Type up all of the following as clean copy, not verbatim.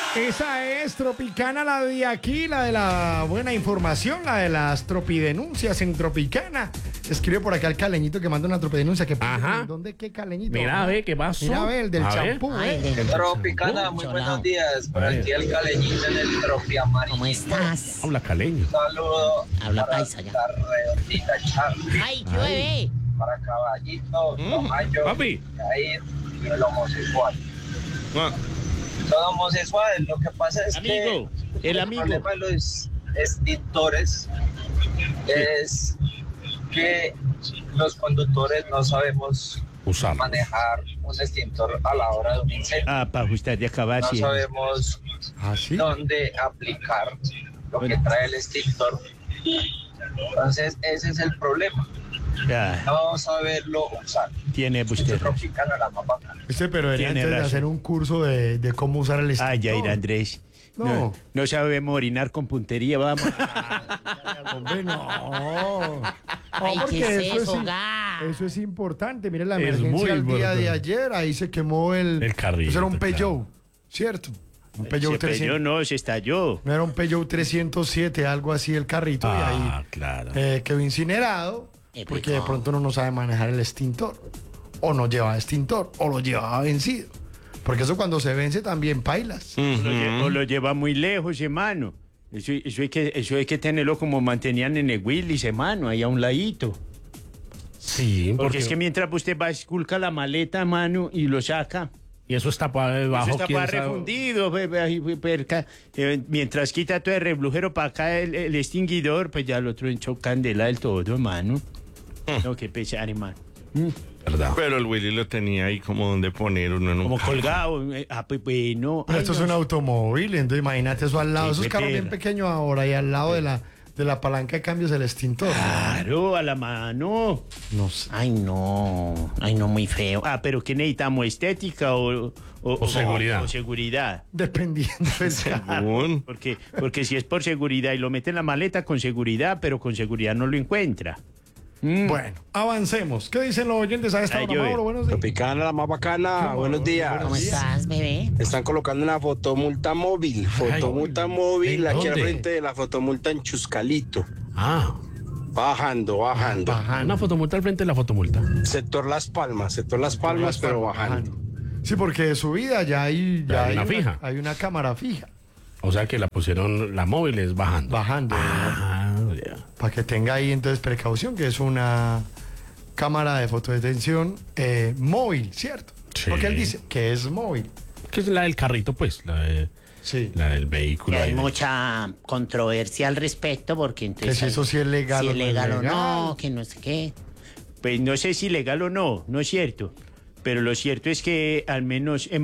Esa es Tropicana, la de aquí, la de la buena información, la de las tropidenuncias en Tropicana. Escribe por acá el caleñito que manda una tropidenuncia. Ajá. ¿Dónde qué caleñito? Mira, ve, ¿qué pasó? Mira, ve, el del A ver. champú, Tropicana, muy buenos días. Por aquí el caleñito en el Tropiamarillo. ¿Cómo estás? Habla caleño. Un saludo Habla para paisa ya. la redondita Charlie, ¡Ay, llueve! para Caballito, Tomayo, Papi. Jair y el homosexual. Ah, Son homosexuales, lo que pasa es Amigo, que el amigo. problema de los extintores es que los conductores no sabemos usamos. manejar un extintor a la hora de un incendio. para ajustar de acabar, No sí. sabemos ¿Ah, sí? dónde aplicar lo que trae el extintor. Entonces, ese es el problema. Ya, No saberlo usar. tiene usted. Tropicana la mamá. Pero debería Tiene antes de razón. hacer un curso de cómo usar el extintor. Ay, Jair Andrés. No. No sabemos orinar con puntería, vamos. Hombre, no. Ay, porque ¿qué es eso, es, ga? eso es importante. Mire la Es emergencia muy el día de importante. ayer. Ahí se quemó El carrito, Eso era un claro. Peugeot, ¿cierto? Un Peugeot Se 300. peleó, no, se estalló. No era un Peugeot 307, algo así el carrito. Y Ah, ahí claro. quedó incinerado porque de pronto uno no sabe manejar el extintor. O no lleva extintor, o lo llevaba vencido. Porque eso cuando se vence también pailas. O lo lleva muy lejos, hermano. Eso hay que tenerlo como mantenían en el Willis, hermano, ahí a un ladito. Sí, Porque es que mientras usted va, esculca la maleta, mano, y lo saca. y eso está para debajo. Eso está ¿quién para sabe? refundido, ahí, perca. Mientras quita todo el reblujero para acá el extinguidor, pues ya el otro echó candela del todo, hermano. No, qué pesar, hermano. ¿Verdad? Pero el Willy lo tenía ahí como donde poner uno en un Como carro. colgado. Pues bueno. Pero esto es un automóvil, entonces imagínate eso al lado. Sí, Esos qué carros bien perra. pequeños ahora y al lado de la palanca de cambios del extintor. Claro, a la mano. No sé. Ay, no, muy feo. Pero ¿qué necesitamos? ¿Estética o seguridad? O seguridad. Dependiendo del carro. Según. Porque si es por seguridad y lo mete en la maleta con seguridad, pero con seguridad no lo encuentra. Bueno, avancemos. ¿Qué dicen los oyentes a esta Ay, hora, yo, Mauro? Buenos días. Tropicana, la más bacana. Buenos días. ¿Cómo estás, bebé? Están colocando una fotomulta móvil. Fotomulta móvil ¿en aquí al dónde? frente de la fotomulta en Chuscalito. Ah, Bajando. una fotomulta al frente de la fotomulta. Sector Las Palmas, pero bajando. Sí, porque de subida ya hay, Ya hay una fija. Hay una cámara fija. O sea que la pusieron, la móvil es bajando. Bajando. Ah, ya. Para que tenga ahí entonces precaución, que es una cámara de fotodetención móvil, ¿cierto? Sí. Porque él dice que es móvil. Que es la del carrito, pues, Sí. la del vehículo. Hay ahí. mucha controversia al respecto porque Que entonces... si eso sí es legal si o es no es legal o legal. no, que no sé qué. Pues no sé si legal o no, no es cierto. Pero lo cierto es que al menos es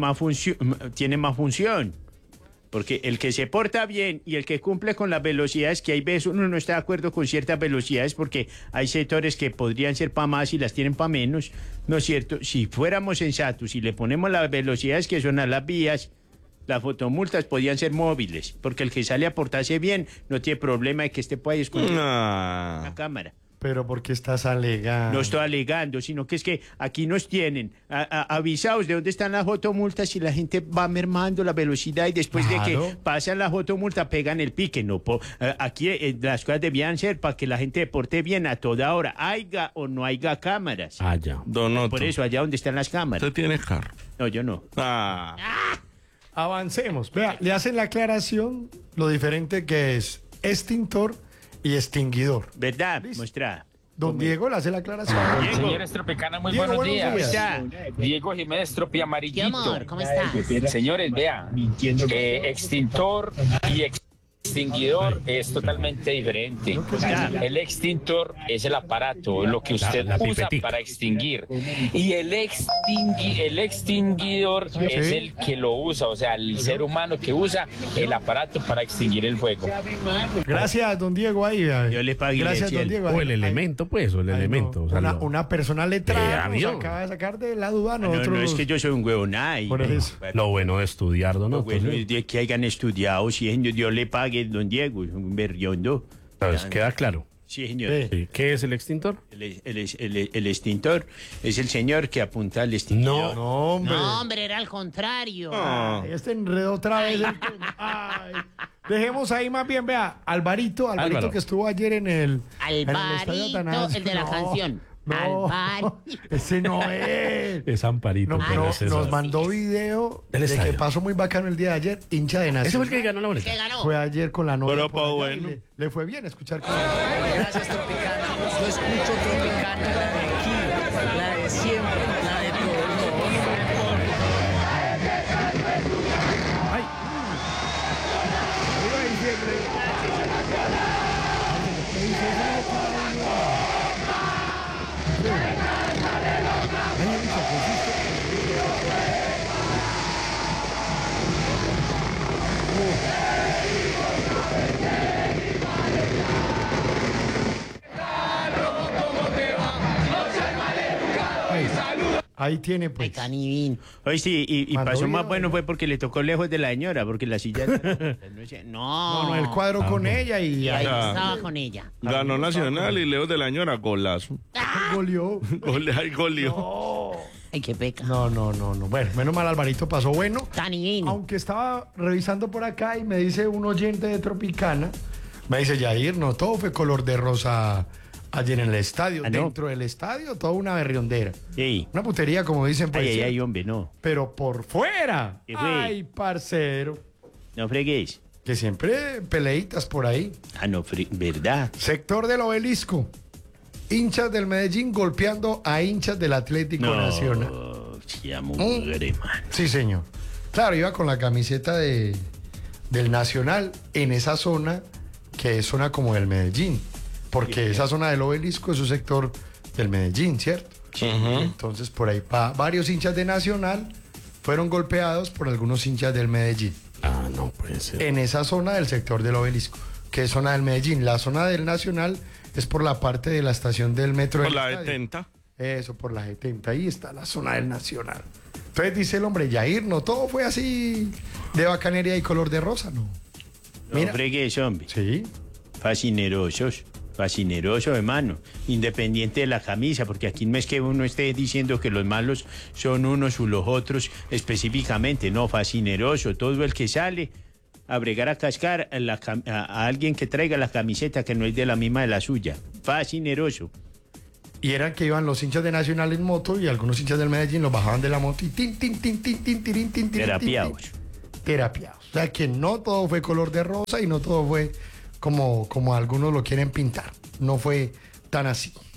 tiene más función. Porque el que se porta bien y el que cumple con las velocidades, que hay veces uno no está de acuerdo con ciertas velocidades porque hay sectores que podrían ser para más y las tienen para menos, ¿no es cierto? Si fuéramos sensatos y le ponemos las velocidades que son a las vías, las fotomultas podían ser móviles, porque el que sale a portarse bien no tiene problema de que esté por ahí escondido Ah. la cámara. Pero porque estás alegando. No estoy alegando, sino que es que aquí nos tienen avisados de dónde están las fotomultas y la gente va mermando la velocidad y después de Claro. que pasan la fotomulta pegan el pique. No, aquí las cosas debían ser para que la gente se porte bien a toda hora, haya o no haya cámaras. Ah, ya. Don Otto, Por eso, allá donde están las cámaras. usted tiene carro. No, yo no. Ah. Avancemos. Vea, le hacen la aclaración lo diferente que es extintor y extinguidor. ¿Verdad? Listo. Muestra. Don Diego le hace la aclaración. Diego. Señores Tropicana, muy Diego, buenos buenos días. días. Diego Jiménez ¿Qué Tropiamarillito. amor? ¿Cómo estás? Señores, vea, extintor y extinguidor es totalmente diferente. El extintor es el aparato, lo que usted La usa pipetica. para extinguir. Y el extinguidor es el que lo usa, o sea, el ser humano que usa el aparato para extinguir el fuego. Gracias, don Diego. Ahí, Yo le pagué Gracias, el don Diego. O Ahí, el ahí. elemento, pues, o el Ay, elemento. no. O sea, Una persona letrada nos avión. acaba de sacar de la duda. No, Nosotros, no es que yo soy un huevonay. Por eso. lo bueno de estudiar, don Lo Otto, bueno ¿sí? es de que hayan estudiado, si Dios le pague, don Diego, es un berriondo. Pues queda claro. Sí, señor. Sí, ¿qué es el extintor? El extintor es el señor que apunta al extintor. No, hombre. No, hombre, era al contrario. Ay, este enredó otra vez. Ay. Dejemos ahí más bien, vea, Alvarito Álvaro. que estuvo ayer en el estadio Alvarito, Atanasio. el de la No, canción. no, Alvarito. ese no es. Es Amparito. No, pero pero es esa. nos mandó video Del de que estadio. pasó muy bacano el día de ayer, hincha de Nacional. Ese fue el que ganó la boleta. ¿Qué ganó? Fue ayer con la novia. Pero, por allá y bueno. le fue bien escuchar con Gracias, Tropicana. Yo escucho Tropicana, la de aquí, la de siempre, la de todos. Ahí tiene, Ay, pues. Canivín. Hoy sí, y Mandó pasó más video, bueno ¿no? fue porque le tocó lejos de la señora, porque la silla... No, el cuadro con ella y Ahí ahí estaba con ella. Ganó Nacional y Leo del Año era golazo. goleó. Ay, goleó. Ay, qué peca. No. Bueno, menos mal Alvarito pasó bueno. Canivín. Aunque estaba revisando por acá y me dice un oyente de Tropicana, me dice, Yair, no, todo fue color de rosa ayer en el estadio. Ah, ¿no? Dentro del estadio, toda una berriondera. Ey, Una putería, como dicen por ay, ahí. ay, hombre, no. Pero por fuera. ¿Qué fue? Ay, parcero. No fregues. Que siempre peleitas por ahí. Ah, no, ¿verdad? Sector del Obelisco. Hinchas del Medellín golpeando a hinchas del Atlético Nacional. Sí, mugre, man. Sí, señor. Claro, iba con la camiseta del Nacional en esa zona que es zona como del Medellín. Porque esa zona del Obelisco es un sector del Medellín, ¿cierto? Entonces, por ahí varios hinchas de Nacional fueron golpeados por algunos hinchas del Medellín. Ah, no puede ser. En esa zona del sector del Obelisco, que es zona del Medellín. La zona del Nacional es por la parte de la estación del metro Por del la estadio. 70. Eso, por la 70. Ahí está la zona del Nacional. Entonces dice el hombre, Yair, no todo fue así de bacanería y color de rosa, ¿no? No Mira. fregues, hombre. Sí. Fascineroso, hermano. Independiente de la camisa, porque aquí no es que uno esté diciendo que los malos son unos o los otros específicamente. No, fascineroso. Todo el que sale a bregar a cascar a alguien que traiga la camiseta que no es de la misma de la suya. Fascineroso. Y eran que iban los hinchas de Nacional en moto y algunos hinchas del Medellín los bajaban de la moto y Terapiados. Terapiados. O sea que no todo fue color de rosa y no todo fue como algunos lo quieren pintar. No fue tan así.